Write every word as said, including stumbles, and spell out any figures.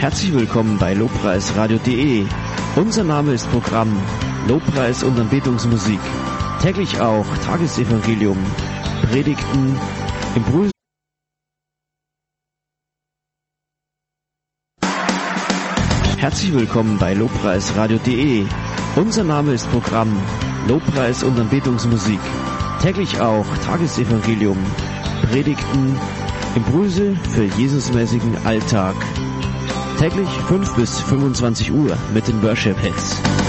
Herzlich willkommen bei lobpreisradio punkt de. Unser Name ist Programm Lobpreis und Anbetungsmusik. Täglich auch Tagesevangelium, Predigten, Impulse. Herzlich willkommen bei lobpreisradio punkt de. Unser Name ist Programm Lobpreis und Anbetungsmusik. Täglich auch Tagesevangelium, Predigten, Impulse für Jesusmäßigen Alltag. Täglich fünf bis fünfundzwanzig Uhr mit den Worship Hits.